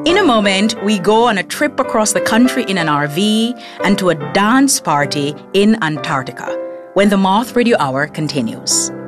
In a moment, we go on a trip across the country in an RV and to a dance party in Antarctica when the Moth Radio Hour continues.